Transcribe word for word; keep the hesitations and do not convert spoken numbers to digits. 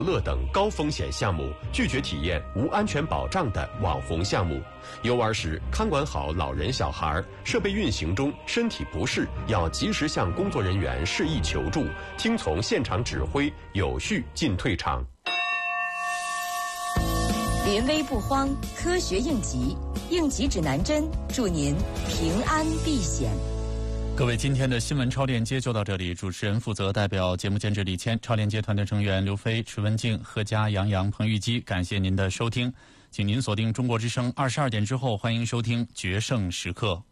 乐等高风险项目，拒绝体验无安全保障的网红项目。游玩时看管好老人小孩，设备运行中身体不适要及时向工作人员示意求助，听从现场指挥，有序进退场。 临危不慌，科学应急，应急指南针，祝您平安避险。 各位，今天的新闻超链接就到这里。主持人负责，代表节目监制李谦，超链接团队成员刘飞、池文静、何佳、杨洋、彭玉基，感谢您的收听，请您锁定中国之声二十二点之后，欢迎收听决胜时刻。